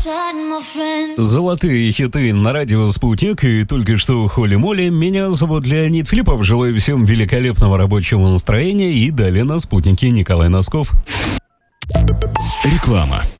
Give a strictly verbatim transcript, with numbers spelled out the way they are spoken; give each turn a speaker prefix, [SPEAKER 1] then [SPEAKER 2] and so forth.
[SPEAKER 1] Золотые хиты на радио «Спутник» и только что Холли-Молли. Меня зовут Леонид Филиппов. Желаю всем великолепного рабочего настроения. И далее на «Спутнике» Николай Носков.
[SPEAKER 2] Реклама.